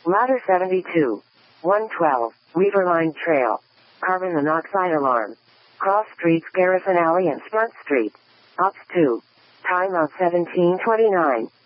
Ladder 72. 112, Weaver Line Trail. Carbon monoxide alarm. Cross streets Garrison Alley and Smart Street. Ops 2. Time of 1729.